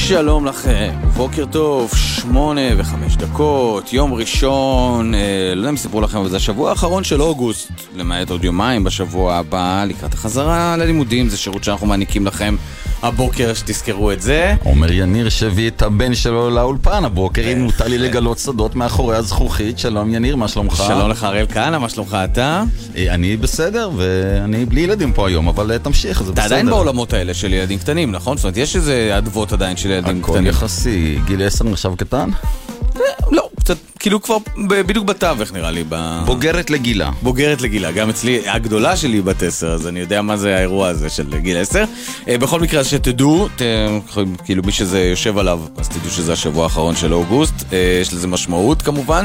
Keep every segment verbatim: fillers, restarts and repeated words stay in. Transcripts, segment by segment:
שלום לכם, בוקר טוב, שמונה וחמש דקות, יום ראשון, אה, לא יודע אם סיפרו לכם, אבל זה השבוע האחרון של אוגוסט, למעט עוד יומיים בשבוע הבא, לקראת החזרה ללימודים, זה שירות שאנחנו מעניקים לכם הבוקר, שתזכרו את זה. אומר יניר שהביא את הבן שלו לאולפן הבוקר, אם מותר לי לגלות סודות מאחורי הזכוכית. שלום יניר, מה שלומך? שלום לך אריאל כהנא, מה שלומך אתה? אני בסדר, ואני בלי ילדים פה היום, אבל תמשיך, זה בסדר. אתה עדיין בעולמות האלה של ילדים קטנים, נכון? זאת אומרת, יש איזה עדבות עדיין של ילדים קטנים. הכל יחסי, גיל עשר נחשב קטן? לא, קצת, כאילו כבר בדיוק בתווך נראה לי. בוגרת לגילה. בוגרת לגילה, גם אצלי, הגדולה שלי בת עשר, אז אני יודע מה זה האירוע הזה של גיל עשר. בכל מקרה, אז שתדעו, כאילו מי שזה יושב עליו, אז תדעו שזה השבוע האחרון של אוגוסט, יש לזה משמעות כמובן.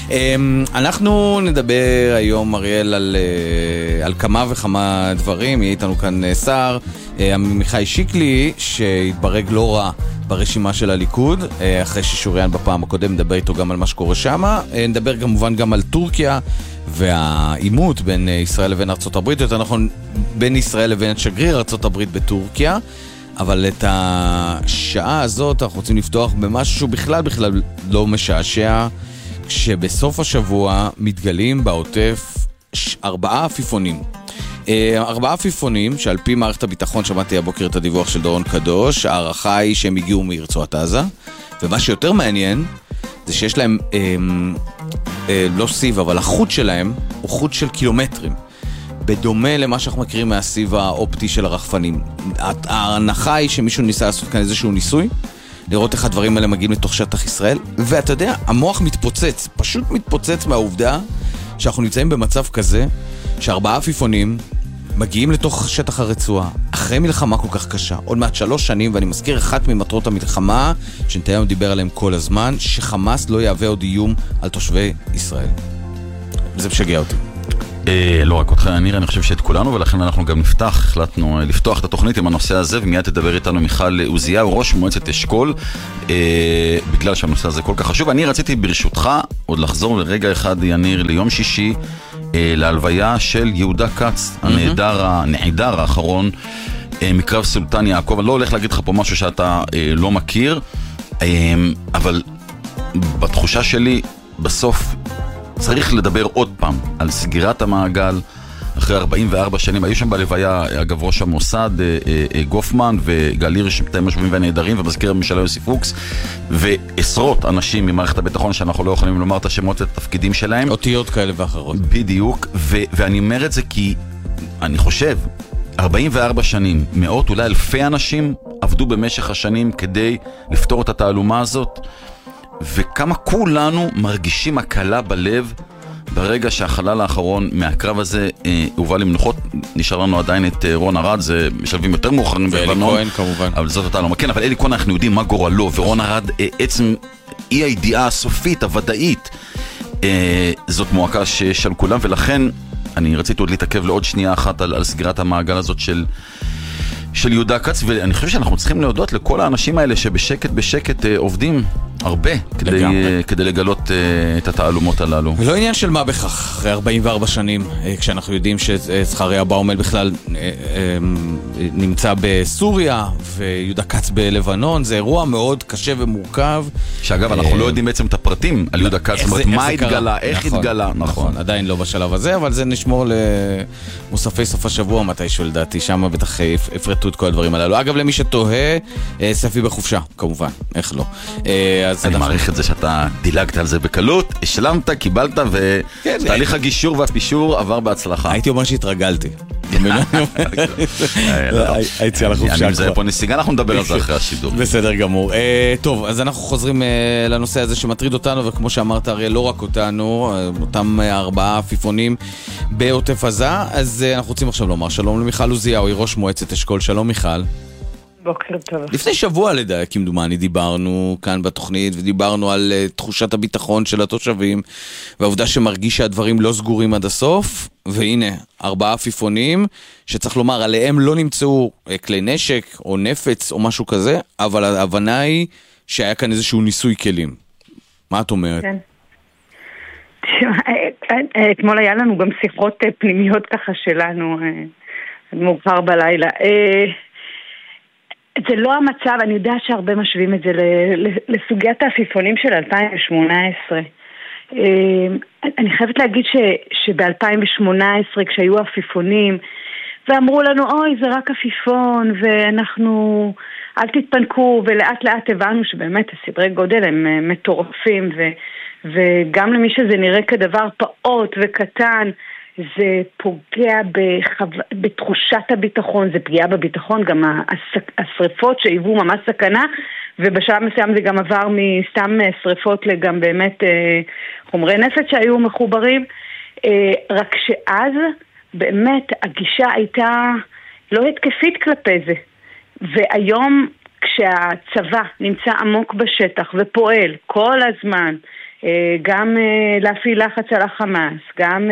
אנחנו נדבר היום, אריאל, על, על כמה וכמה דברים, יהיה איתנו כאן שר, עמיחי שיקלי, שהתברג לא רע ברשימה של הליכוד, אחרי ששוריין בפעם הקודם, נדבר איתו גם על מה שקורה שם, נדבר כמובן גם על טורקיה והעימות בין ישראל לבין ארצות הברית, יותר נכון בין ישראל לבין שגריר ארצות הברית בטורקיה, אבל את השעה הזאת אנחנו רוצים לפתוח במשהו בכלל בכלל לא משעשע, כשבסוף השבוע מתגלים בעוטף ארבעה עפיפונים. ארבעה עפיפונים שעל פי מערכת הביטחון, שמעתי הבוקר את הדיווח של דורון קדוש, הערכה היא שהם הגיעו מרצועת עזה, ומה שיותר מעניין זה שיש להם אה, אה, לא סיב, אבל החוט שלהם הוא חוט של קילומטרים, בדומה למה שאנחנו מכירים מהסיב האופטי של הרחפנים. ההנחה היא שמישהו ניסה לעשות כאן איזשהו ניסוי, לראות איך הדברים האלה מגיעים לתוך שטח ישראל, ואתה יודע, המוח מתפוצץ, פשוט מתפוצץ מהעובדה שאנחנו נמצאים במצב כזה, שארבעה עפיפונים מגיעים לתוך שטח הרצועה, אחרי מלחמה כל כך קשה, עוד מעט שלוש שנים, ואני מזכיר אחת ממטרות המלחמה, שנתניהו דיבר עליהם כל הזמן, שחמאס לא יהווה עוד איום על תושבי ישראל. זה משגע אותי. לא רק אותך יניר, אני חושב שאת כולנו, ולכן אנחנו גם נפתח, החלטנו לפתוח את התוכנית עם הנושא הזה, ומיד תדבר איתנו מיכל עוזיהו, ראש מועצת אשכול, בגלל שהנושא הזה כל כך חשוב. אני רציתי ברשותך עוד לחזור לרגע אחד, יניר, ליום שישי, להלוויה של יהודה קץ, הנעדר, הנעדר האחרון מקרב סולטן יעקב. אני לא הולך להגיד לך פה משהו שאתה לא מכיר, אבל בתחושה שלי בסוף צריך לדבר עוד פעם על סגירת המעגל אחרי ארבעים וארבע שנים. היו שם בלוויה, אגב, ראש המוסד גופמן וגל הירש, מתאם השבויים והנעדרים, ומזכיר הממשלה יוסי פוקס, ועשרות אנשים ממערכת הביטחון שאנחנו לא יכולים לומר את השמות ואת התפקידים שלהם, אותיות כאלה ואחרות. בדיוק. ו- ואני אומר את זה כי אני חושב ארבעים וארבע שנים, מאות אולי אלפי אנשים עבדו במשך השנים כדי לפתור את התעלומה הזאת, וכמה כולנו מרגישים הקלה בלב ברגע שהחלל האחרון מהקרב הזה אה, הובא למנוחות. נשאר לנו עדיין את אה, רון ארד, זה משלבים יותר מאוחרים בלבנון, אלי כהן כמובן, אבל זאת אותה לא מכן. אבל אלי כהן אנחנו יודעים מה גורלו, ורון ארד אה, עצם אי הידיעה הסופית הוודאית, אה, זאת מועקה שיש על כולם. ולכן אני רציתי עוד להתעכב לעוד שנייה אחת על, על סגירת המעגל הזאת של של יהודה קץ, ואני חושב שאנחנו צריכים להודות לכל האנשים האלה שבשקט בשקט אה, עובדים הרבה כדי, אה, כדי לגלות אה, את התעלומות הללו. ולא עניין של מה בכך, אחרי ארבעים וארבע שנים, אה, כשאנחנו יודעים שזכריה באומל בכלל אה, אה, נמצא בסוריה, ויהודה קץ בלבנון, זה אירוע מאוד קשה ומורכב. שאגב, אנחנו אה, לא יודעים בעצם את הפרטים על יהודה קץ, זאת אומרת, מה התגלה, איך נכון, התגלה, נכון. נכון, עדיין לא בשלב הזה, אבל זה נשמור למוספי סוף השבוע, מתישהו לדעתי, שם בטח הפרטו את כל הדברים הללו. אגב, למי שתוהה, ספי בחופשה, כמובן, איך לא. אני מעריך את זה שאתה דילגת על זה בקלות, השלמת, קיבלת, ותהליך הגישור והפישור עבר בהצלחה. הייתי אומר שהתרגלתי. הייתי על החופשה. אני מזהה פה נסיגה, אנחנו נדבר על זה אחרי השידור. בסדר גמור. טוב, אז אנחנו חוזרים לנושא הזה שמטריד אותנו, וכמו שאמרת הרי לא רק אותנו, אותם ארבעה עפיפונים בעוטף עזה. אז אנחנו רוצים עכשיו לומר שלום למיכל עוזיהו, היא ראש מועצת אשכול. שלום מיכל. בוקר טוב. לפני שבוע לדעתי, כמדומני, דיברנו כאן בתוכנית, ודיברנו על uh, תחושת הביטחון של התושבים, והעובדה שמרגיש שהדברים לא סגורים עד הסוף, והנה, ארבעה עפיפונים, שצריך לומר, עליהם לא נמצאו uh, כלי נשק, או נפץ, או משהו כזה, אבל ההבנה היא שהיה כאן איזשהו ניסוי כלים. מה את אומרת? כן. אתמול היה לנו גם שיחות פנימיות ככה שלנו, מאוחר בלילה. זה לא המצב, אני יודע שהרבה משווים את זה לסוגיית האפיפונים של אלפיים שמונה עשרה. אני חייבת להגיד שב-אלפיים שמונה עשרה כשהיו אפיפונים ואמרו לנו אוי זה רק אפיפון ואנחנו אל תתפנקו, ולאט לאט הבנו שבאמת הסדרי גודל הם מטורפים, ו, וגם למי שזה נראה כדבר פעוט וקטן זה פוגע בחו... בתחושת הביטחון, זה פגיעה בביטחון, גם השריפות שהיוו ממש סכנה, ובשלב מסוים זה גם עבר מסתם שריפות לגם באמת חומרי נפץ שהיו מחוברים, רק שאז באמת הגישה הייתה לא התקפית כלפי זה, והיום כשהצבא נמצא עמוק בשטח ופועל כל הזמן, גם להפעיל לחץ על החמאס, גם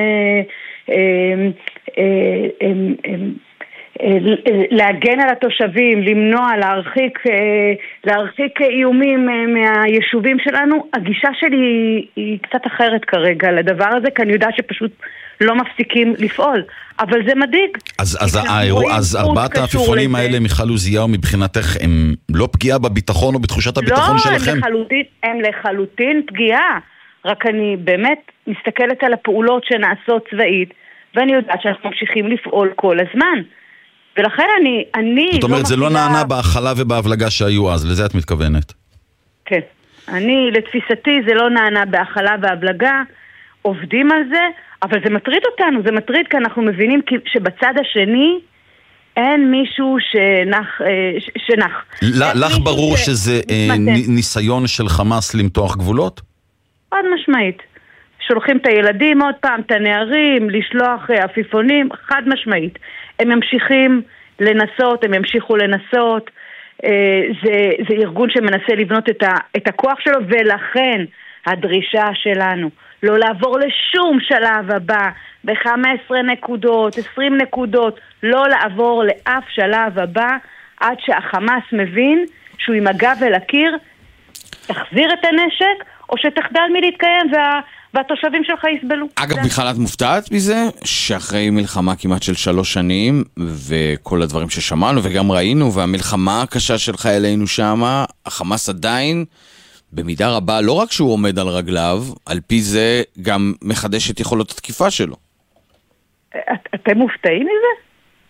להגן על התושבים, למנוע, להרחיק, להרחיק איומים מהיישובים שלנו, הגישה שלי היא קצת אחרת כרגע לדבר הזה, כי אני יודעת שפשוט לא מפסיקים לפעול, אבל זה מדאיג. אז, אז, האירוע, אז ארבעת האפיפונים האלה, מיכל עוזיהו, מבחינתך, הם לא פגיעה בביטחון או בתחושת הביטחון לא, שלכם? לא, הם לחלוטין, הם לחלוטין פגיעה. רק אני באמת מסתכלת על הפעולות שנעשות צבאית, ואני יודעת שאנחנו ממשיכים לפעול כל הזמן. ולכן אני, אני... זאת אומרת, לא זה לא נענה בהחלה ובהבלגה שהיו אז, לזה את מתכוונת? כן. אני, לתפיסתי, זה לא נענה בהחלה והבלגה, עובדים על זה, אבל זה מטריד אותנו, זה מטריד כי אנחנו מבינים שבצד השני אין מישהו שנח, שנח. לך ברור שזה ניסיון של חמאס למתוח גבולות? עוד משמעית. שולחים את הילדים עוד פעם, את הנערים, לשלוח אפיפונים, חד משמעית. הם ממשיכים לנסות, הם ימשיכו לנסות. זה, זה ארגון שמנסה לבנות את, ה, את הכוח שלו, ולכן הדרישה שלנו לא לעבור לשום שלב הבא, ב-חמש עשרה נקודות, עשרים נקודות, לא לעבור לאף שלב הבא, עד שהחמאס מבין שהוא עם הגב אל הקיר, תחזיר את הנשק, או שתחדל מלהתקיים וה, והתושבים שלך יסבלו. אגב, בכלל את מופתעת מזה שאחרי מלחמה כמעט של שלוש שנים וכל הדברים ששמענו וגם ראינו והמלחמה הקשה של חיילינו שמה, החמאס עדיין במידה רבה לא רק שהוא עומד על רגליו, על פי זה גם מחדש את יכולות התקיפה שלו. את, אתם מופתעים מזה?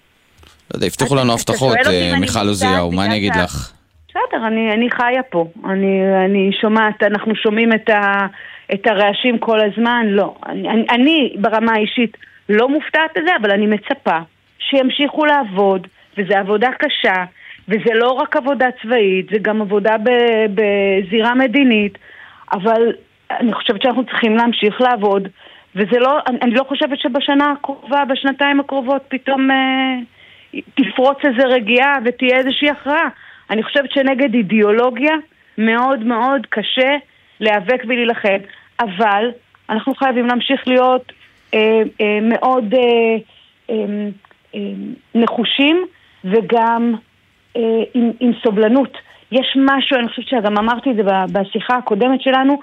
לא יודע, יפתחו לנו הבטחות, מיכל עוזיהו, מה אני אגיד לך? בסדר, אני, אני חיה פה, אני, אני שומעת, אנחנו שומעים את, ה, את הרעשים כל הזמן, לא, אני, אני, אני ברמה האישית לא מופתעת את זה, אבל אני מצפה שימשיכו לעבוד, וזה עבודה קשה, וזה לא רק עבודה צבאית, זה גם עבודה ב, בזירה מדינית, אבל אני חושבת שאנחנו צריכים להמשיך לעבוד, וזה לא, אני, אני לא חושבת שבשנה הקרובה, בשנתיים הקרובות, פתאום אה, תפרוץ איזה רגיעה ותהיה איזושהי הכרעה. אני חושבת שנגד אידיאולוגיה מאוד מאוד קשה להיאבק ולהילחם, אבל אנחנו חייבים להמשיך להיות אה, אה, מאוד אה, אה, אה, נחושים וגם אה, עם, עם סובלנות. יש משהו, אני חושבת שגם אמרתי את זה בשיחה הקודמת שלנו,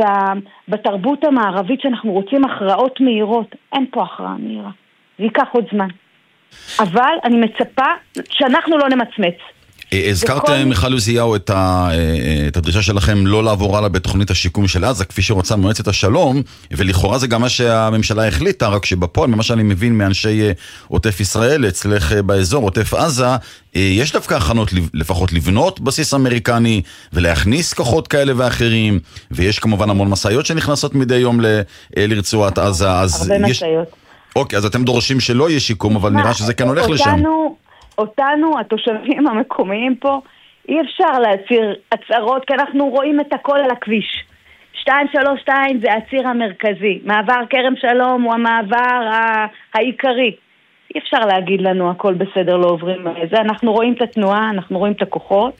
בתרבות המערבית שאנחנו רוצים הכרעות מהירות. אין פה הכרעה מהירה. זה ייקח עוד זמן. אבל אני מצפה שאנחנו לא נמצמץ. הזכרת מיכל עוזיהו את הדרישה שלכם לא לעבור הלאה בתוכנית השיקום של עזה, כפי שרוצה מועצת השלום, ולכאורה זה גם מה שהממשלה החליטה, רק שבפועל, ממה שאני מבין מאנשי עוטף ישראל, אצלך באזור עוטף עזה, יש דווקא הכנות לפחות לבנות בסיס אמריקני, ולהכניס כוחות כאלה ואחרים, ויש כמובן המון מסעיות שנכנסות מדי יום לרצועת עזה. הרבה מסעיות. אוקיי, אז אתם דורשים שלא יהיה שיקום, אבל נראה שזה כן הולך לשם. אותנו, התושבים המקומיים פה, אי אפשר להציר הצהרות, כי אנחנו רואים את הכל על הכביש. שתיים שלוש שתיים זה הציר המרכזי. מעבר כרם שלום הוא המעבר העיקרי. אי אפשר להגיד לנו הכל בסדר, לא עוברים זה. אנחנו רואים את התנועה, אנחנו רואים את הכוחות.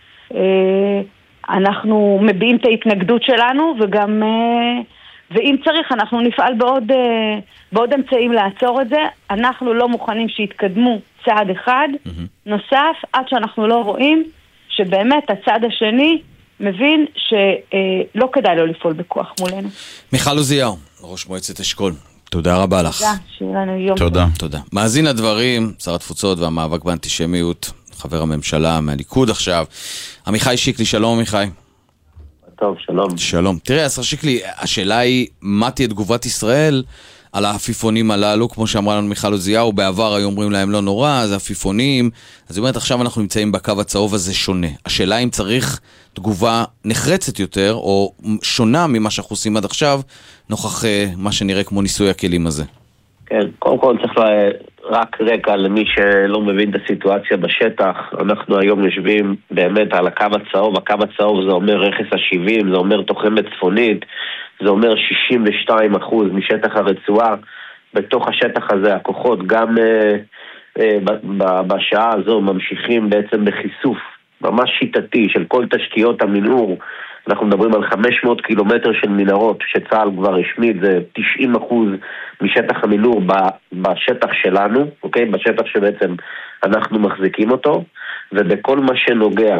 אנחנו מביעים את ההתנגדות שלנו, וגם, ואם צריך, אנחנו נפעל בעוד, בעוד אמצעים לעצור את זה. אנחנו לא מוכנים שיתקדמו צעד אחד, mm-hmm. נוסף, עד שאנחנו לא רואים שבאמת הצד השני מבין שלא כדאי לו לפעול בכוח מולנו. מיכל עוזיהו, ראש מועצת אשכול, תודה רבה לך. תודה, שיהיה לנו יום. תודה. תודה. מאזין הדברים, שר התפוצות והמאבק באנטישמיות, חבר הממשלה מהליכוד עכשיו. עמיחי שיקלי, שלום עמיחי. טוב, שלום. שלום. תראה, השר שיקלי, השאלה היא, מה תהיה תגובת ישראל על העפיפונים הללו, כמו שאמרה לנו מיכל עוזיהו, בעבר היו אומרים להם לא נורא, זה עפיפונים, אז היא אומרת, עכשיו אנחנו נמצאים בקו הצהוב הזה שונה. השאלה אם צריך תגובה נחרצת יותר, או שונה ממה שאנחנו עושים עד עכשיו, נוכח מה שנראה כמו ניסוי הכלים הזה. כן, קודם כל צריך רק רקע למי שלא מבין את הסיטואציה בשטח. אנחנו היום יושבים באמת על הקו הצהוב, הקו הצהוב זה אומר רכס ה-שבעים, זה אומר תוחמת צפונית, זה אומר שישים ושתיים אחוז משטח הרצועה. בתוך השטח הזה הכוחות גם אה, אה, בשעה הזו ממשיכים בעצם בחיסוף ממש שיטתי של כל תשתיות המנהור. אנחנו מדברים על חמש מאות קילומטר של מנהרות שצה"ל כבר השמיד, זה תשעים אחוז משטח המנהור בשטח שלנו, אוקיי? בשטח שבעצם אנחנו מחזיקים אותו, ובכל מה שנוגע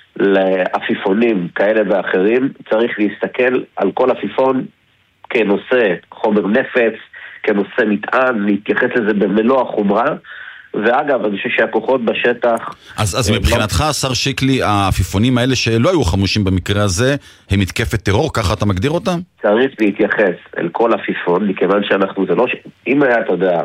לעפיפונים כאלה ואחרים, צריך להסתכל על כל עפיפון כנושא חומר נפץ, כנושא מטען, להתייחס לזה במלוא החומרה, ואגב, אני חושב שהכוחות בשטח... אז, אז מבחינתך, השר שיקלי, העפיפונים האלה שלא היו חמושים במקרה הזה, הם מתקפת טרור, ככה אתה מגדיר אותם? צריך להתייחס אל כל עפיפון, מכיוון שאנחנו, זה לא... אם היה, אתה יודע,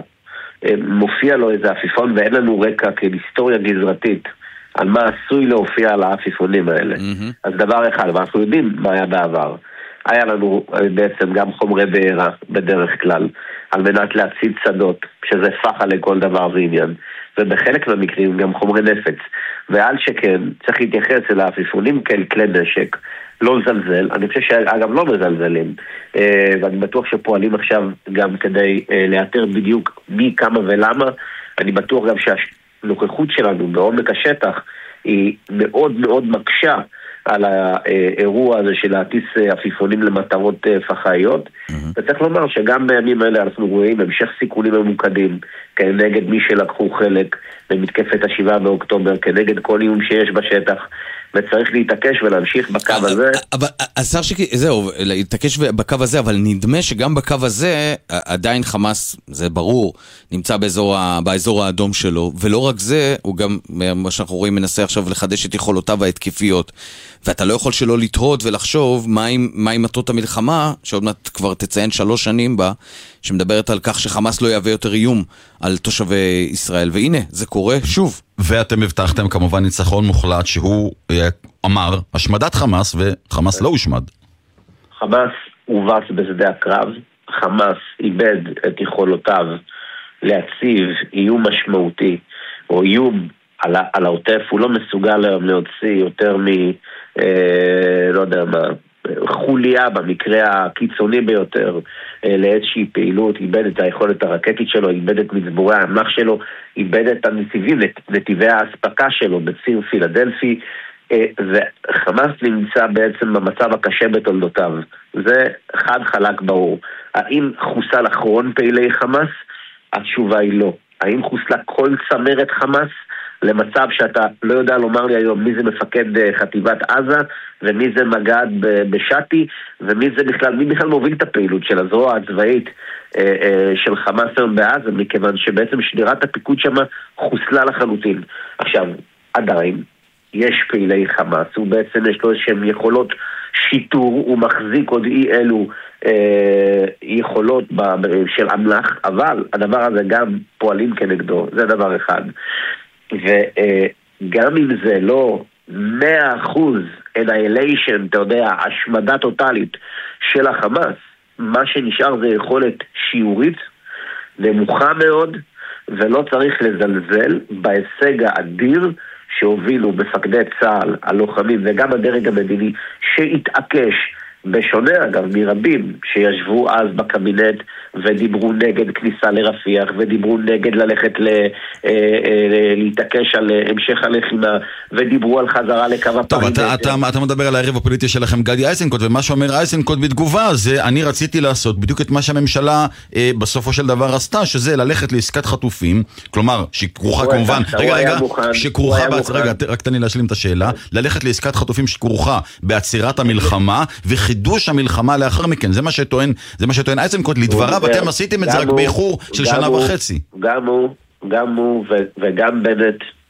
מופיע לו איזה עפיפון, ואין לנו רקע כהיסטוריה גזרתית, על מה עשוי להופיע על העפיפונים האלה. Mm-hmm. אז דבר אחד, ואנחנו יודעים מה היה בעבר. היה לנו בעצם גם חומרי בעירה בדרך כלל, על מנת להציד שדות, שזה פחה לכל דבר ועניין. ובחלק מהמקרים גם חומרי נפץ. ועל שכן, צריך להתייחס אל העפיפונים כאל כלי נשק, לא לזלזל. אני חושב שאגב לא מזלזלים. ואני בטוח שפועלים עכשיו גם כדי לאתר בדיוק מי, כמה ולמה. אני בטוח גם שהנוכחות שלנו בעומק השטח היא מאוד מאוד מקשה על האירוע הזה של להטיס עפיפונים למטרות פח"עיות. וצריך לומר שגם בימים האלה אנחנו רואים המשך סיכונים ממוקדים כנגד מי שלקחו חלק במתקפת השבעה באוקטובר, כנגד כל איום שיש בשטח, וצריך להתעקש ולהמשיך בקו הזה. אבל השר שיקלי, זהו, להתעקש בקו הזה, אבל נדמה שגם בקו הזה עדיין חמאס, זה ברור, נמצא באזור, באזור האדום שלו, ולא רק זה, הוא גם, מה שאנחנו רואים, מנסה עכשיו לחדש את יכולותיו ההתקפיות, ואתה לא יכול שלא לתהות ולחשוב מה עם, מה עם מטרות המלחמה, שעוד מעט כבר תציין שלוש שנים בה, שמדברת על כך שחמאס לא יהווה יותר איום על תושבי ישראל, והנה, זה קורה שוב. ואתם הבטחתם כמובן ניצחון מוחלט שהוא אמר השמדת חמאס, וחמאס לא הושמד. חמאס הובס בשדה הקרב, חמאס איבד את יכולותיו להציב איום משמעותי, או איום על, על העוטף, הוא לא מסוגל להוציא יותר מ... אה, לא יודע מה... חוליה במקרה הקיצוני ביותר לאיזושהי פעילות, איבד את היכולת הרקטית שלו, איבד את מצבורי האמל"ח שלו, איבד את הנתיבים, נתיבי ההספקה שלו בציר פילדלפי, וחמאס נמצא בעצם במצב הקשה בתולדותיו. זה חד חלק ברור. האם חוסל אחרון פעילי חמאס? התשובה היא לא. האם חוסלה כל צמרת חמאס? למצב שאתה לא יודע לומר לי היום מי זה מפקד חטיבת עזה ומי זה מג"ד בשאטי ומי זה בכלל, מי בכלל מוביל את הפעילות של הזרוע הצבאית של חמאס היום בעזה, מכיוון שבעצם שדירת הפיקוד שם חוסלה לחלוטין. עכשיו, עדיין יש פעילי חמאס, הוא בעצם יש לו איזשהם יכולות שיטור, הוא מחזיק עוד אי אלו אה, יכולות של אמל"ח, אבל הדבר הזה גם פועלים כנגדו, זה דבר אחד. וגם אם זה לא מאה אחוז annihilation, אתה יודע, השמדה טוטלית של החמאס, מה שנשאר זה יכולת שיעורית נמוכה מאוד, ולא צריך לזלזל בהישג האדיר שהובילו מפקדי צה"ל, הלוחמים וגם הדרג המדיני שהתעקש, בשונה אגב מרבים שישבו אז בקבינט ודיברו נגד כניסה לרפיח ודיברו נגד ללכת ל, אה, אה, להתעקש על המשך הלחימה ודיברו על חזרה לקו הפריט. טוב, אתה, אתה, אתה מדבר על הערב הפוליטי שלכם גדי איזנקוט, ומה שאומר איזנקוט בתגובה זה אני רציתי לעשות בדיוק את מה שהממשלה אה, בסופו של דבר עשתה, שזה ללכת לעסקת חטופים, כלומר שכרוכה כמובן, רגע רגע, שכרוכה בעצ... רגע, רק תני להשלים את השאלה, ללכת לעסקת חטופים שכרוכה בעצירת המלחמה וחידוש המלחמה לאחר מכן, זה מה שטוען, זה מה שטוען איזנקוט לדבריו, אתם עשיתם את זה רק באיחור של שנה וחצי. גם הוא, גם הוא וגם בנט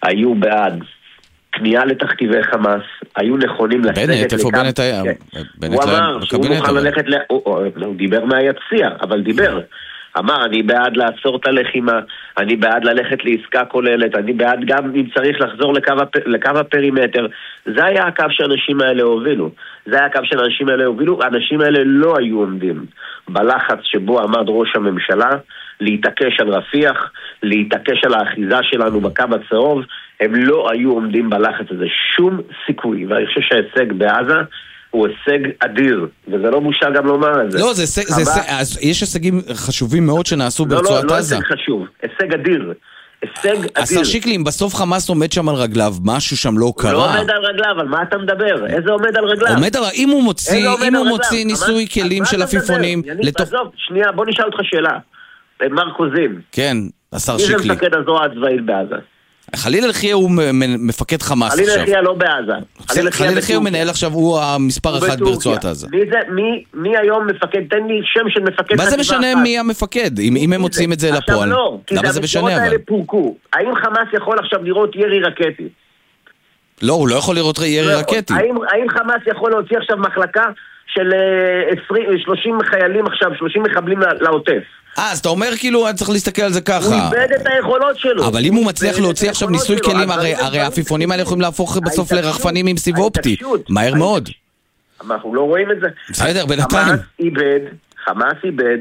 היו בעד כניעה לתכתיבי חמאס, היו נכונים לסגת לקו... בנט, איפה בנט היה? הוא אמר שהוא מוכן ללכת... הוא דיבר מהיציע, אבל דיבר. אמר, אני בעד לעצור את הלחימה, אני בעד ללכת לעסקה כוללת, אני בעד גם אם צריך לחזור לקו, הפ... לקו הפרימטר. זה היה הקו שהאנשים האלה הובילו. זה היה הקו שהאנשים האלה הובילו. האנשים האלה לא היו עומדים בלחץ שבו עמד ראש הממשלה, להתעקש על רפיח, להתעקש על האחיזה שלנו בקו הצהוב. הם לא היו עומדים בלחץ הזה. שום סיכוי. ואני חושב שההישג בעזה הוא הישג אדיר, וזה לא בושה גם לומר את זה. לא, זה הישג, זה הישג, יש הישגים חשובים מאוד שנעשו ברצועת עזה. לא, לא, לא הישג חשוב, הישג אדיר. הישג אדיר. השר שיקלי, אם בסוף חמאס עומד שם על רגליו, משהו שם לא קרה. לא עומד על רגליו, על מה אתה מדבר? איזה עומד על רגליו? עומד על, אם הוא מוציא, אם הוא מוציא ניסוי כלים של עפיפונים, עזוב, שנייה, בוא נשאל אותך שאלה. מר קוזין. כן, השר שיקלי. מי זה מפקד הזרוע הצבאית בעזה? חליל אלחיה הוא מפקד חמאס עכשיו. חליל אלחיה לא בעזה. חליל אלחיה הוא מנהל עכשיו, הוא המספר אחד ברצועת עזה. מי היום מפקד? תן לי שם של מפקד. מה זה משנה מי המפקד? אם הם מוצאים את זה לפועל. למה זה משנה אבל? האם חמאס יכול עכשיו לראות ירי רקטי? לא, הוא לא יכול לראות ירי רקטי. האם חמאס יכול להוציא עכשיו מחלקה של שלושים חיילים עכשיו, שלושים מחבלים לעוטף? אה, אז אתה אומר כאילו, אני צריך להסתכל על זה ככה. הוא איבד את היכולות שלו. אבל אם הוא מצליח להוציא עכשיו ניסוי כלים, הרי העפיפונים האלה יכולים להפוך בסוף לרחפנים עם סיב אופטי. מהר מאוד. אנחנו לא רואים את זה. בסדר, בינתיים. חמאס איבד, חמאס איבד,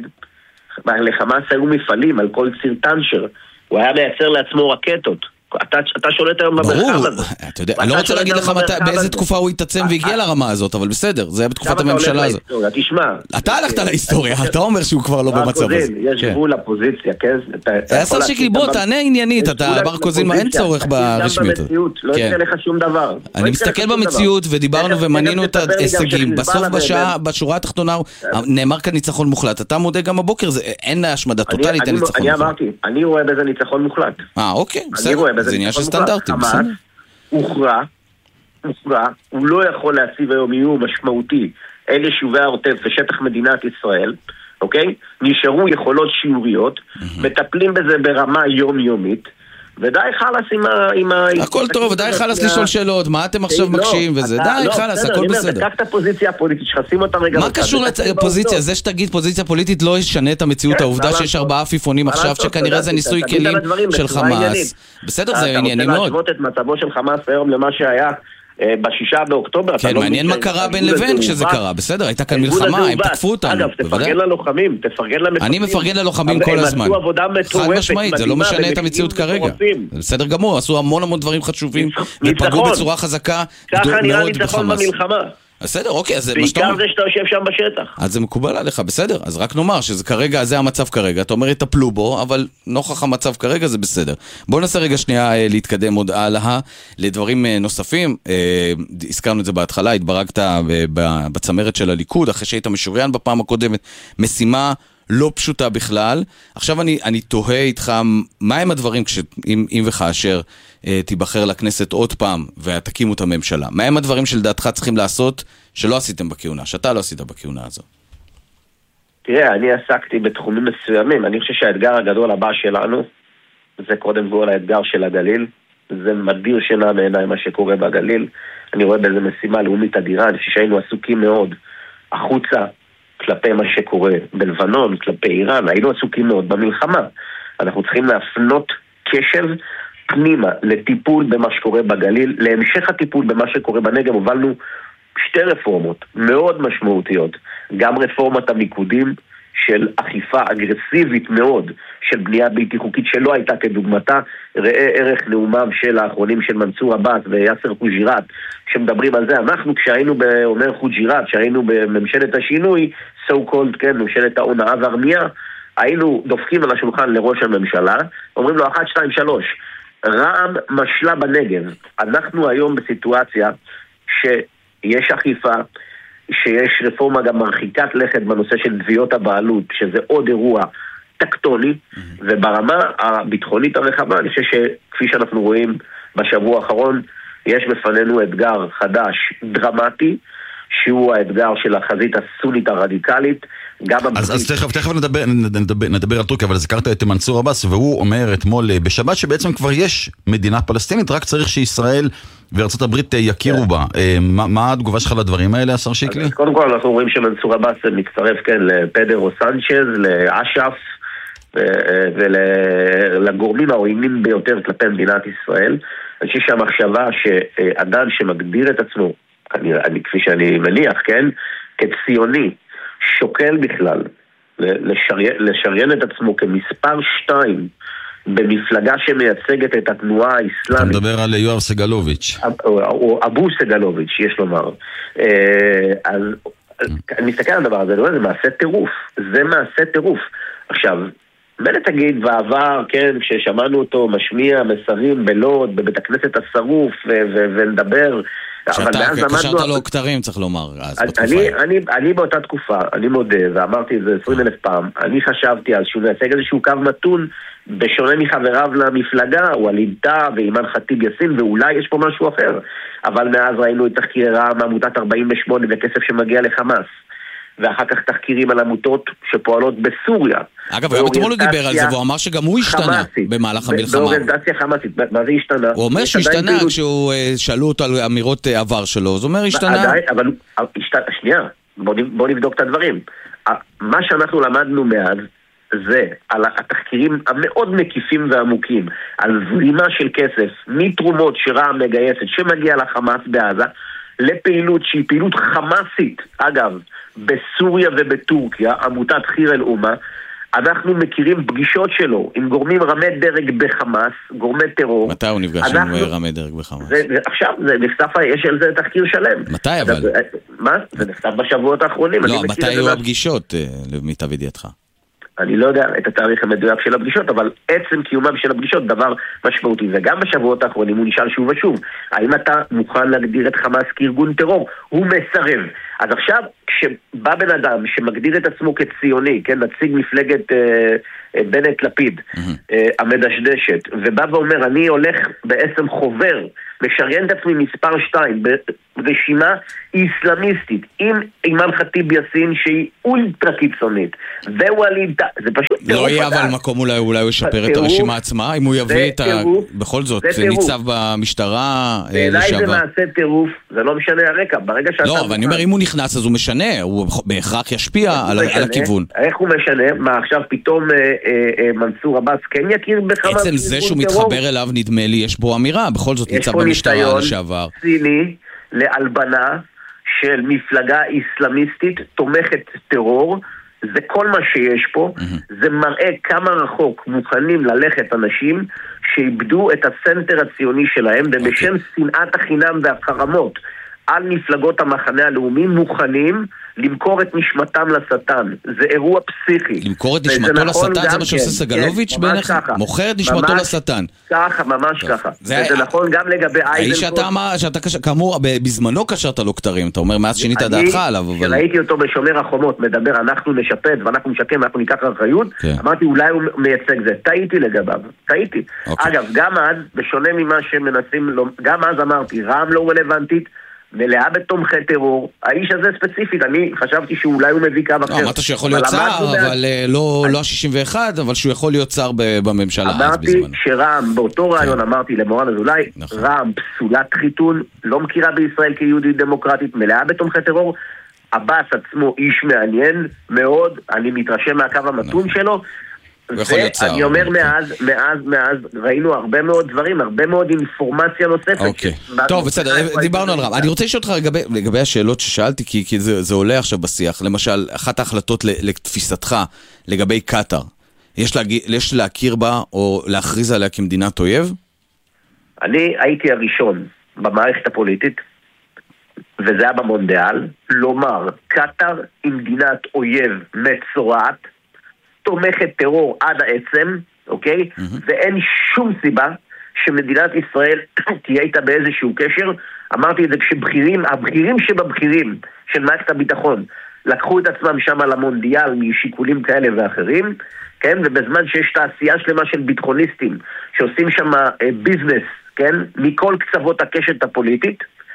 לחמאס היו מפעלים על כל ציר טנשר. הוא היה מייצר לעצמו רקטות. אתה, אתה שולט היום במרחב ברור, הזה. אתה יודע, אני לא רוצה להגיד לך באיזה תקופה הוא יתעצם והגיע לרמה הזאת, אבל בסדר, זה היה בתקופת הממשלה הזאת. תשמע. אתה הלכת להיסטוריה, אתה אומר שהוא כבר לא במצב הזה. יש גבול לפוזיציה, כן? השר שיקלי, בוא, תענה עניינית, אתה בר קוזין, אין צורך ברשמיות. לא יקרה לך שום דבר. אני מסתכל במציאות ודיברנו ומנינו את ההישגים, בסוף בשורה התחתונה נאמר כאן ניצחון מוחלט. אתה מודה גם הבוקר, אין השמדה טוטלית, אין ניצחון מוחלט. אני אמרתי, אני רואה בזה ניצחון מוחלט. אה, אוקיי, בסדר. זה עניין של סטנדרטים, בסדר. חמאס הוכרע, הוכרע, הוא לא יכול להציב היום איום משמעותי אל יישובי העוטף ושטח מדינת ישראל, אוקיי? נשארו יכולות שיעוריות, מטפלים בזה ברמה יומיומית, ודי חלס עם ה... הכל טוב, די חלס לשאול שאלות, מה אתם עכשיו מקשים וזה, די חלס, הכל בסדר. תקח את הפוזיציה הפוליטית, שחסים אותם רגע... מה קשור לפוזיציה? זה שתגיד פוזיציה פוליטית לא ישנה את המציאות, העובדה שיש ארבעה עפיפונים עכשיו, שכנראה זה ניסוי כלים של חמאס. בסדר, זה ענייני מאוד. אתה רוצה להשוות את מצבו של חמאס היום למה שהיה בשישה באוקטובר. כן, מעניין מה קרה בין לבין כשזה קרה, בסדר, הייתה כאן מלחמה, הם תקפו אותנו. אגב, תפרגן ללוחמים, תפרגן למפקדים. אני מפרגן ללוחמים כל הזמן. חד משמעית, זה לא משנה את המציאות כרגע. זה בסדר גמור, עשו המון המון דברים חשובים, ופגעו בצורה חזקה ככה נראה ניצחון במלחמה. בסדר, אוקיי, אז בעיקר זה שאתה יושב שם בשטח. אז זה מקובל עליך, בסדר, אז רק נאמר שזה כרגע, זה המצב כרגע, אתה אומר יטפלו בו, אבל נוכח המצב כרגע זה בסדר. בואו ננסה רגע שנייה להתקדם עוד הלאה לדברים נוספים. הזכרנו את זה בהתחלה, התברגת בצמרת של הליכוד, אחרי שהיית משוריין בפעם הקודמת, משימה לא פשוטה בכלל. עכשיו אני, אני תוהה איתך, מה הם הדברים, אם, אם וכאשר אה, תיבחר לכנסת עוד פעם ותקימו את הממשלה, מה הם הדברים שלדעתך צריכים לעשות שלא עשיתם בכהונה, שאתה לא עשית בכהונה הזו? תראה, אני עסקתי בתחומים מסוימים. אני חושב שהאתגר הגדול הבא שלנו זה קודם כל האתגר של הגליל. זה מדיר שינה מעיניי מה שקורה בגליל. אני רואה באיזה משימה לאומית אדירה. אני חושב שהיינו עסוקים מאוד החוצה כלפי מה שקורה בלבנון, כלפי איראן, היינו עסוקים מאוד במלחמה. אנחנו צריכים להפנות קשב פנימה לטיפול במה שקורה בגליל, להמשך הטיפול במה שקורה בנגב. הובלנו שתי רפורמות מאוד משמעותיות, גם רפורמת המיקודים של אכיפה אגרסיבית מאוד, של בנייה בלתי חוקית שלא הייתה כדוגמתה. ראה ערך נאומם של האחרונים של מנסור עבאס ויאסר חוג'יראת שמדברים על זה. אנחנו כשהיינו בעומר חוג'יראת, כשהיינו בממשלת השינוי, so called, כן, ממשלת ההונאה והרמייה, היינו דופקים על השולחן לראש הממשלה, אומרים לו אחת, שתיים, שלוש, רע"מ משלה בנגב. אנחנו היום בסיטואציה שיש אכיפה, שיש רפורמה גם מרחיקת לכת בנושא של תביעות הבעלות, שזה עוד אירוע טקטוני, וברמה הביטחונית הרחבה, אני חושב שכפי שאנחנו רואים בשבוע האחרון, יש בפנינו אתגר חדש, דרמטי, שהוא האתגר של החזית הסונית הרדיקלית. אז, אז תכף, תכף נדבר, נדבר, נדבר על טורקיה, אבל הזכרת את מנסור עבאס, והוא אומר אתמול בשבת שבעצם כבר יש מדינה פלסטינית, רק צריך שישראל וארצות הברית יכירו בה. מה, מה התגובה שלך לדברים האלה, השר שיקלי? אז קודם כל אנחנו רואים שמנסור עבאס מצטרף, כן, לפדרו סנצ'ז, לאש"ף, ולגורמים העוינים ביותר כלפי מדינת ישראל. אני חושב שהמחשבה שאדם שמגדיר את עצמו, כפי שאני מניח, כן, כציוני, שוקל בכלל לשריין, לשריין את עצמו כמספר שתיים במפלגה שמייצגת את התנועה האסלאמית. אתה מדבר על יואב סגלוביץ'. או אבו סגלוביץ', יש לומר. אז אני מסתכל על הדבר הזה, זה מעשה טירוף. זה מעשה טירוף. עכשיו, מילא תגיד בעבר, כן, כששמענו אותו משמיע מסרים בלוד, בבית הכנסת השרוף, ונדבר... קשרת לו כתרים, צריך לומר. אני באותה תקופה, אני מודה, ואמרתי את זה עשרים אלף פעם, אני חשבתי אז שהוא מייצג איזשהו קו מתון, בשונה מחבריו למפלגה, הוא הלידה ואימן חטיב יאסין, ואולי יש פה משהו אחר. אבל מאז ראינו את תחקיר רע"מ, עמותת ארבעים ושמונה, וכסף שמגיע לחמאס. ואחר כך תחקירים על עמותות שפועלות בסוריה. אגב, גם אתמול הוא דיבר על זה, והוא אמר שגם הוא השתנה במהלך המלחמה. באוריינטציה חמאסית, מה זה השתנה? הוא אומר שהוא השתנה כשהוא שאלו אותו על אמירות עבר שלו, זאת אומרת השתנה. אבל, שנייה, בוא נבדוק את הדברים. מה שאנחנו למדנו מאז, זה על התחקירים המאוד מקיפים ועמוקים, על זרימה של כסף, מתרומות שרע"מ מגייסת, שמגיע לחמאס בעזה, לפעילות שהיא פעילות חמאסית, אגב, בסוריה ובטורקיה, עמותת חיר אל אומה, אנחנו מכירים פגישות שלו עם גורמים רמי דרג בחמאס, גורמי טרור. מתי הוא נפגש עם רמי דרג בחמאס? זה, עכשיו, זה נחשף, יש על זה תחקיר שלם. מתי אבל? זה, מה? זה נחשף בשבועות האחרונים. לא, מתי היו הפגישות, למיטב ידיעתך? אני לא יודע את התאריך המדויק של הפגישות, אבל עצם קיומם של הפגישות דבר משמעותי. וגם בשבועות האחרונים הוא נשאל שוב ושוב, האם אתה מוכן להגדיר את חמאס כארגון טרור? הוא מסרב. אז עכשיו, כשבא בן אדם שמגדיר את עצמו כציוני, כן, נציג מפלגת אה, אה, בנט לפיד, mm-hmm. אה, המדשדשת, ובא ואומר, אני הולך בעצם חובר, משריין את עצמי מספר שתיים, ברשימה איסלאמיסטית, עם אימן חטיב יאסין שהיא אולטרה קיצונית, ווליד, זה פשוט טירוף. לא יהיה אבל מקום אולי, אולי הוא ישפר את הרשימה עצמה, אם הוא יביא את ה... בכל זאת, ניצב במשטרה... בעיניי זה מעשה טירוף, זה לא משנה הרקע, ברגע שאתה... לא, אבל אני אומר, אם הוא נכנס אז הוא משנה, הוא בהכרח ישפיע על הכיוון. איך הוא משנה? מה עכשיו פתאום מנסור עבאס כן יכיר בחמאס? עצם זה שהוא מתחבר אליו נדמה לי, יש בו אמירה, בכל זאת ניצב במשטרה לשעבר. יש פה ניסיון ציני להלבנה של מפלגה איסלאמיסטית תומכת טרור, זה כל מה שיש פה, זה מראה כמה רחוק מוכנים ללכת אנשים שאיבדו את הסנטר הציוני שלהם, ובשם שנאת החינם והחרמות על מפלגות המחנה הלאומי מוכנים למכור את נשמתם לשטן. זה אירוע פסיכי. למכור את נשמתו לשטן זה מה שעושה סגלוביץ' בעיניך? מוכר את נשמתו לשטן. ככה, ממש ככה. זה נכון גם לגבי אייזנקוט. האיש שאתה, כאמור, בזמנו קשרת לו כתרים, אתה אומר, מאז שינית דעתך עליו. ראיתי אותו בשומר החומות, מדבר, אנחנו נשפט ואנחנו נשקם, אנחנו ניקח אחריות, אמרתי, אולי הוא מייצג זה. טעיתי לגביו, טעיתי. אגב, גם אז, בשונה ממה שמנסים, גם אז אמרתי, רע"מ לא רלוונטית, מלאה בתומכי טרור, האיש הזה ספציפית, אני חשבתי שאולי הוא מביא קו אחר. אמרת שיכול להיות שר, אבל לא ה-שישים ואחת, אבל שהוא יכול להיות שר בממשלה. אמרתי שרע"מ, באותו רעיון אמרתי למורן אזולאי, רע"מ פסולת חיתון, לא מכירה בישראל כיהודית דמוקרטית, מלאה בתומכי טרור, עבאס עצמו איש מעניין מאוד, אני מתרשם מהקו המתון שלו, ואני אומר מאז, מאז, מאז ראינו הרבה מאוד דברים, הרבה מאוד אינפורמציה נוספת. אוקיי, טוב, בסדר, דיברנו על רב. אני רוצה לשאול אותך לגבי השאלות ששאלתי, כי זה עולה עכשיו בשיח. למשל, אחת ההחלטות לתפיסתך לגבי קטר, יש להכיר בה או להכריז עליה כמדינת אויב? אני הייתי הראשון במערכת הפוליטית, וזה היה במונדיאל, לומר, קטר היא מדינת אויב מצורעת, תומכת טרור עד העצם, אוקיי? Mm-hmm. ואין שום סיבה שמדינת ישראל תהיה איתה באיזשהו קשר. אמרתי את זה כשבחירים, הבחירים שבבחירים של מערכת הביטחון, לקחו את עצמם שם על המונדיאל משיקולים כאלה ואחרים, כן? ובזמן שיש תעשייה שלמה של ביטחוניסטים שעושים שם אה, ביזנס, כן? מכל קצוות הקשת הפוליטית,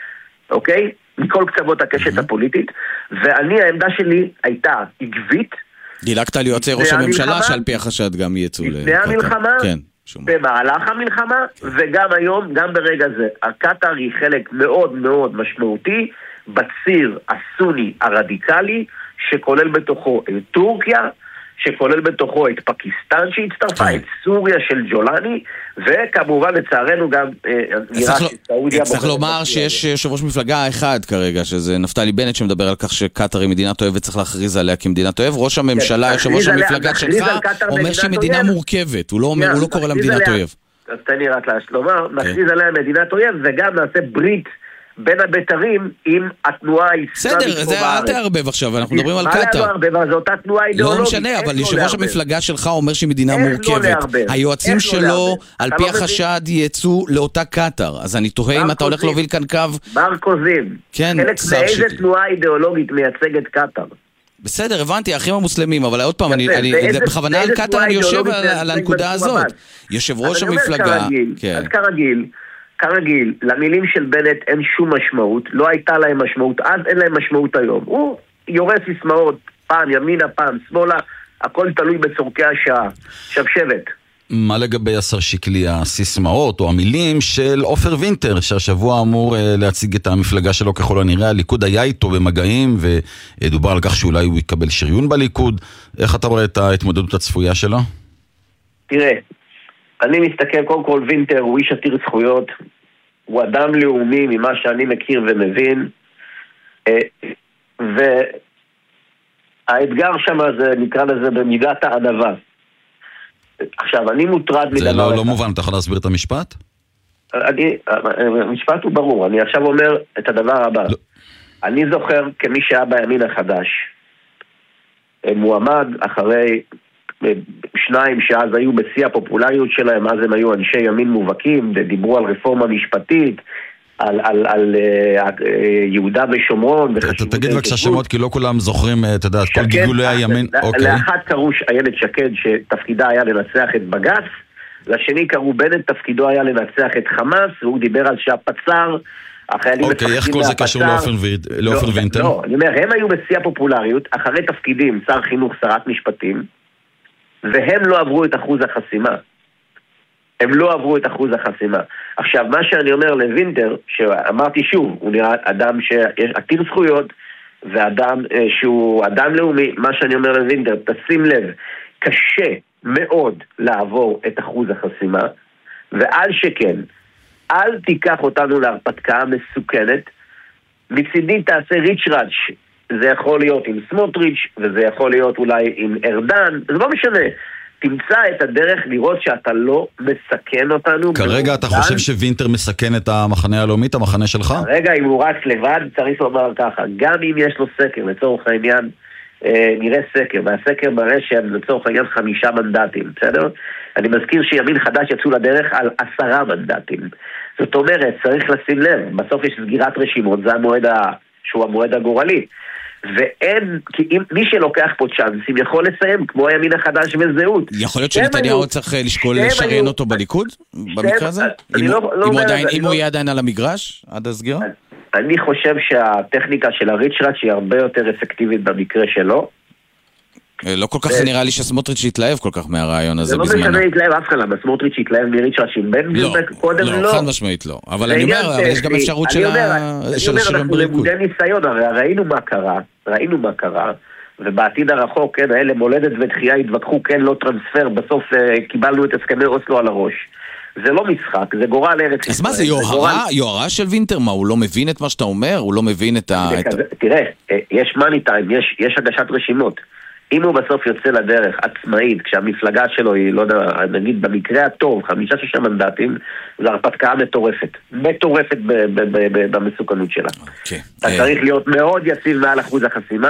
אוקיי? מכל קצוות הקשת הפוליטית, ואני, העמדה שלי הייתה עקבית. דילגת על יועצי ראש הממשלה, שעל פי החשד גם יצאו לקטר. לפני המלחמה, במהלך המלחמה, וגם היום, גם ברגע זה. הקטר היא חלק מאוד מאוד משמעותי, בציר הסוני הרדיקלי, שכולל בתוכו את טורקיה, שכולל בתוכו את פקיסטן שהצטרפה, את סוריה של ג'ולני, וכמובן לצערנו גם נראה שסעודיה... צריך לומר שיש יושב ראש מפלגה אחד כרגע, שזה נפתלי בנט שמדבר על כך שקטר היא מדינת אוהב וצריך להכריז עליה כמדינת אוהב. ראש הממשלה, יושב ראש המפלגה שלך, אומר שהיא מדינה מורכבת, הוא לא קורא לה מדינת אויב. אז תן לי רק לומר, נכריז עליה מדינת אויב וגם נעשה ברית בין הבטרים עם התנועה האסלאמית. בסדר, זה אל תערבב עכשיו, אנחנו מדברים על קטר. מה לערבב? זו אותה תנועה אידיאולוגית. לא משנה, אבל יושב ראש המפלגה שלך אומר שהיא מדינה מורכבת. היועצים שלו, על פי החשד, יצאו לאותה קטר. אז אני תוהה אם אתה הולך להוביל כאן קו... בר קוזים. כן, שר שלי. מאיזה תנועה אידיאולוגית מייצגת קטר? בסדר, הבנתי, האחים המוסלמים, אבל עוד פעם, בכוונה על קטר אני יושב על הנקודה הזאת. יושב ראש המפלגה... אז כרגיל, כרגיל, למילים של בנט אין שום משמעות, לא הייתה להם משמעות, אז אין להם משמעות היום. הוא יורס סיסמאות, פעם ימינה, פעם שמאלה, הכל תלוי בצורכי השעה. שבשבת. מה לגבי השר שיקלי, הסיסמאות או המילים של עופר וינטר, שהשבוע אמור להציג את המפלגה שלו ככל הנראה, הליכוד היה איתו במגעים, ודובר על כך שאולי הוא יקבל שריון בליכוד. איך אתה רואה את ההתמודדות הצפויה שלו? תראה, אני מסתכל, קודם כל וינטר הוא איש עתיר זכויות, הוא אדם לאומי ממה שאני מכיר ומבין, והאתגר שם זה, נקרא לזה במידת הענווה. עכשיו, אני מוטרד מדבר... זה לא, לא מובן, אתה יכול להסביר את המשפט? אני, המשפט הוא ברור, אני עכשיו אומר את הדבר הבא. לא. אני זוכר כמי שהיה בימין החדש, מועמד אחרי... שניים שאז היו בשיא הפופולריות שלהם, אז הם היו אנשי ימין מובהקים, ודיברו על רפורמה משפטית, על, על, על uh, יהודה ושומרון. תגיד בבקשה שמות, כי לא כולם זוכרים, אתה יודע, כל גיגולי הימין. לאחד קראו איילת שקד, שתפקידה היה לנצח את בג"ץ, לשני קראו בנט, תפקידו היה לנצח את חמאס, והוא דיבר על שהפצר, אוקיי, איך כל זה קשור לאופן וינטר? לא, אני אומר, הם היו בשיא הפופולריות, אחרי תפקידים, שר חינוך, שרת משפטים, והם לא עברו את אחוז החסימה. הם לא עברו את אחוז החסימה. עכשיו, מה שאני אומר לוינטר, שאמרתי שוב, הוא נראה אדם שיש עתיר זכויות, ואדם שהוא אדם לאומי, מה שאני אומר לוינטר, תשים לב, קשה מאוד לעבור את אחוז החסימה, ועל שכן, אל תיקח אותנו להרפתקה מסוכנת, מצידי תעשה ריצ'ראץ', זה יכול להיות עם סמוטריץ' וזה יכול להיות אולי עם ארדן, זה לא משנה. תמצא את הדרך לראות שאתה לא מסכן אותנו. כרגע אתה חושב שווינטר מסכן את המחנה הלאומי, את המחנה שלך? כרגע אם הוא רץ לבד, צריך לומר ככה, גם אם יש לו סקר, לצורך העניין, נראה סקר, והסקר מראה שהם לצורך העניין חמישה מנדטים, בסדר? אני מזכיר שימין חדש יצאו לדרך על עשרה מנדטים. זאת אומרת, צריך לשים לב, בסוף יש סגירת רשימות, זה המועד ה... שהוא המועד הגורלי. ואין, כי אם מי שלוקח פה צ'אנסים יכול לסיים כמו הימין החדש וזהות. יכול להיות שנתניהו צריך לשקול לשריין אותו בליכוד במקרה הזה? אם הוא יהיה עדיין על המגרש עד הסגירה? אני חושב שהטכניקה של הריצ'ראץ' היא הרבה יותר אפקטיבית במקרה שלו. לא כל כך נראה לי שסמוטריץ' יתלהב כל כך מהרעיון הזה בזמנו. זה לא משנה להתלהב אף אחד, למה סמוטריץ' יתלהב מריצ'ראץ' עם בן גביר קודם לא. לא, חד משמעית לא. אבל אני אומר, יש גם אפשרות של השריון בליכוד. אנחנו למודי ניסיון, הרי ראינו מה קרה, ראינו מה קרה, ובעתיד הרחוק, כן, האלה מולדת ותחייה התווכחו, כן, לא טרנספר, בסוף קיבלנו את הסכמי אוסלו על הראש. זה לא משחק, זה גורל ארץ. אז מה זה, יוהרה? יוהרה של וינטר? מה, הוא לא מבין את מה שאתה אומר? הוא לא מבין את ה... תראה, יש מאני טיים, יש הגשת רשימות. אם הוא בסוף יוצא לדרך עצמאית, כשהמפלגה שלו היא, לא יודע, נגיד במקרה הטוב, חמישה שישה מנדטים, זה הרפתקה מטורפת. מטורפת במסוכנות שלה. אתה צריך להיות מאוד יציב מעל אחוז החסימה,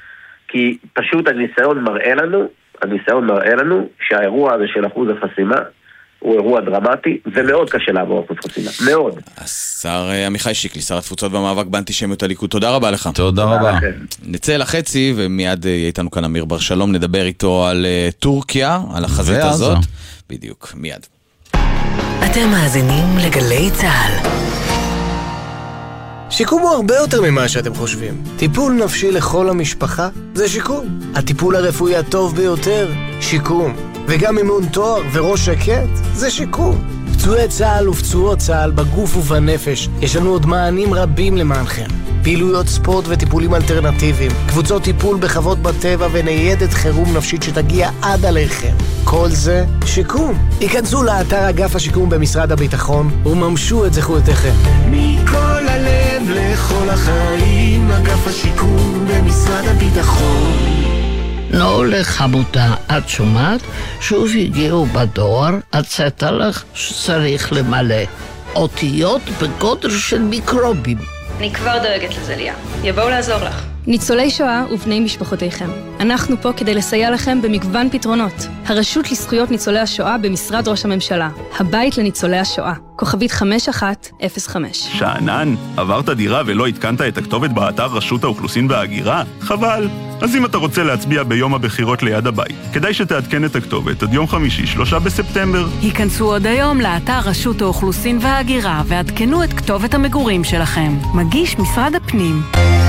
כי פשוט הניסיון מראה לנו, הניסיון מראה לנו שהאירוע הזה של אחוז החסימה, הוא אירוע דרמטי, ומאוד קשה לעבור אחוז חסימה. מאוד. השר עמיחי שיקלי, שר התפוצות במאבק באנטישמיות הליכוד, תודה רבה לך. תודה רבה. נצא לחצי, ומיד יהיה איתנו כאן אמיר בר שלום, נדבר איתו על טורקיה, על החזית הזאת. בדיוק, מיד. אתם מאזינים לגלי צהל. שיקום הוא הרבה יותר ממה שאתם חושבים. טיפול נפשי לכל המשפחה זה שיקום. הטיפול הרפואי הטוב ביותר, שיקום. וגם אימון תואר וראש שקט זה שיקום. פצועי צה"ל ופצועות צה"ל בגוף ובנפש, יש לנו עוד מענים רבים למענכם. פעילויות ספורט וטיפולים אלטרנטיביים, קבוצות טיפול בחוות בטבע וניידת חירום נפשית שתגיע עד עליכם. כל זה שיקום. היכנסו לאתר אגף השיקום במשרד הביטחון וממשו את זכויותיכם. מכל הלב לכל החיים, אגף השיקום במשרד הביטחון. נו לחמותה, את שומעת? שוב הגיעו בדואר, הצאת לך שצריך למלא. אותיות בגודל של מיקרובים. אני כבר דואגת לזה, ליה. יבואו לעזור לך. ניצולי שואה ובני משפחותיכם. אנחנו פה כדי לסייע לכם במגוון פתרונות. הרשות לזכויות ניצולי השואה במשרד ראש הממשלה. הבית לניצולי השואה. כוכבית חמש אחת אפס חמש. שענן, עברת דירה ולא התקנת את הכתובת באתר רשות האוכלוסין וההגירה? חבל. אז אם אתה רוצה להצביע ביום הבחירות ליד הבית, כדאי שתעדכן את הכתובת עד יום חמישי, שלושה בספטמבר. היכנסו עוד היום לאתר רשות האוכלוסין וההגירה ועדכנו את כתובת המגורים שלכם. מגיש משרד הפנים.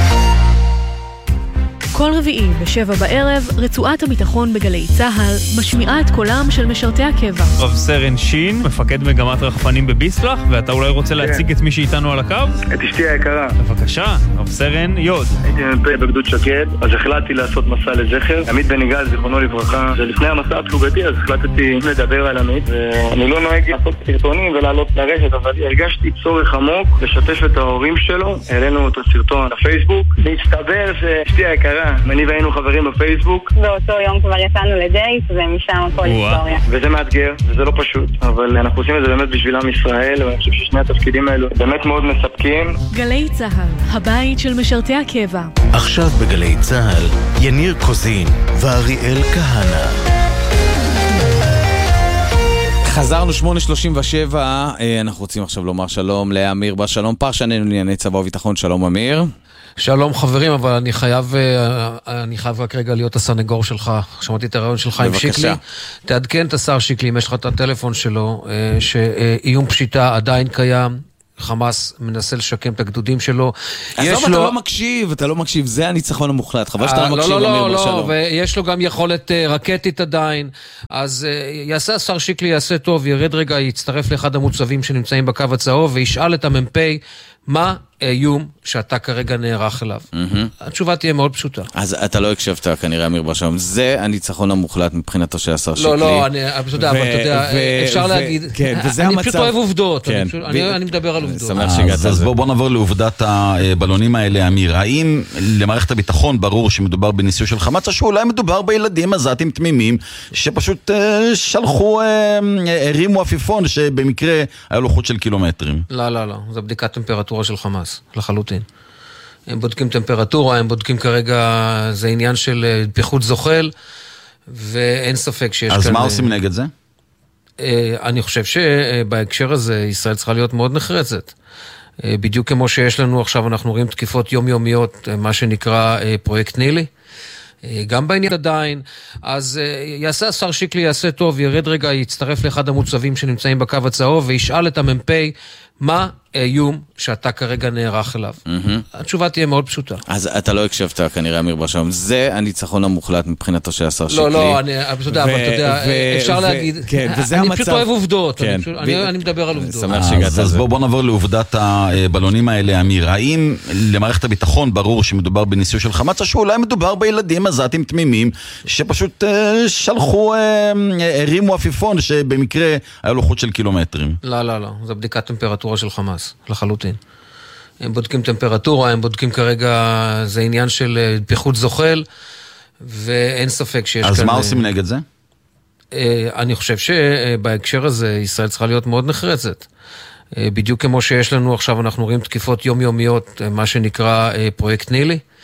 כל רביעי בשבע בערב, רצועת הביטחון בגלי צהל משמיעה את קולם של משרתי הקבע. רב סרן שין, מפקד מגמת רחפנים בביסלח, ואתה אולי רוצה להציג את מי שאיתנו על הקו? את אשתי היקרה. בבקשה, רב סרן יוד. הייתי מ"פ בגדוד שקד, אז החלטתי לעשות מסע לזכר. עמית בן יגאל, זיכרונו לברכה, ולפני המסע הפלוגתי, אז החלטתי לדבר על עמית, ואני לא נוהג לעשות סרטונים ולעלות לרשת, אבל הרגשתי צורך עמוק לשתף את ההורים שלו. העלינו את הסרטון לפייסבוק. להסתבר שאשתי היקרה, אני והיינו חברים בפייסבוק. באותו יום כבר יצאנו לדייט, ומשם הכל היסטוריה. וזה מאתגר, וזה לא פשוט, אבל אנחנו עושים את זה באמת בשביל עם ישראל, ואני חושב ששני התפקידים האלו באמת מאוד מספקים. גלי צהל, הבית של משרתי הקבע. עכשיו בגלי צהל, יניר קוזין ואריאל כהנה. חזרנו שמונה שלושים ושבע, אנחנו רוצים עכשיו לומר שלום לאמיר בשלום, פרשננו לענייני צבא וביטחון. שלום אמיר. שלום חברים, אבל אני חייב, אני חייב רק רגע להיות הסנגור שלך. שמעתי את הרעיון שלך עם שיקלי. תעדכן את השר שיקלי, אם יש לך את הטלפון שלו, שאיום פשיטה עדיין קיים. חמאס מנסה לשקם את הגדודים שלו. אז לא, אתה לא מקשיב, אתה לא מקשיב, זה הניצחון המוחלט. חבל שאתה לא מקשיב, אמיר בשלום. לא, ויש לו גם יכולת רקטית עדיין. אז יעשה השר שיקלי, יעשה טוב, ירד רגע, יצטרף לאחד המוצבים שנמצאים בקו הצהוב, וישאל את המ"פ מה האיום שאתה כרגע נערך אליו. התשובה תהיה מאוד פשוטה. אז אתה לא הקשבת כנראה אמיר בשלום. זה הניצחון המוחלט מבחינתו של השר שיקלי. לא, לא, אני, אתה יודע, אבל אתה יודע, אפשר להגיד, אני פשוט אוהב עובדות, אני מדבר על עובדות. אז בואו נעבור לעובדת הבלונים האלה, אמיר. האם למערכת הביטחון ברור שמדובר בניסוי של חמאס, או שאולי מדובר בילדים עזתים תמימים, שפשוט שלחו, הרימו עפיפון, שבמקרה היה לו חוט של קילומטרים? לא, לא, לא, זה בדיקת טמפרטורה של חמאס. לחלוטין. הם בודקים טמפרטורה, הם בודקים כרגע, זה עניין של פיחות זוחל, ואין ספק שיש אז כאן... אז מה עושים נגד זה? אני חושב שבהקשר הזה ישראל צריכה להיות מאוד נחרצת. בדיוק כמו שיש לנו עכשיו, אנחנו רואים תקיפות יומיומיות, מה שנקרא פרויקט נילי, גם בעניין עדיין, אז יעשה השר שיקלי, יעשה טוב, ירד רגע, יצטרף לאחד המוצבים שנמצאים בקו הצהוב, וישאל את המ"פ מה האיום שאתה כרגע נערך אליו. התשובה תהיה מאוד פשוטה. אז אתה לא הקשבת כנראה אמיר בשלום. זה הניצחון המוחלט מבחינתו של השר שיקלי. לא, לא, אני פשוט יודע, אבל אתה יודע, אפשר להגיד, אני פשוט אוהב עובדות, אני מדבר על עובדות. אז בואו נעבור לעובדת הבלונים האלה, אמיר. האם למערכת הביטחון ברור שמדובר בניסוי של חמאס, או שאולי מדובר בילדים עזתים תמימים, שפשוט שלחו, הרימו עפיפון, שבמקרה היה לו חוט של קילומטרים? לא, לא, לא, זה בדיקת טמפרטורה של חמאס, לחלוטין. הם בודקים טמפרטורה, הם בודקים כרגע, זה עניין של פיחות זוחל, ואין ספק שיש אז כאן... אז מה עושים נגד זה? אני חושב שבהקשר הזה ישראל צריכה להיות מאוד נחרצת. בדיוק כמו שיש לנו עכשיו, אנחנו רואים תקיפות יומיומיות, מה שנקרא פרויקט נילי,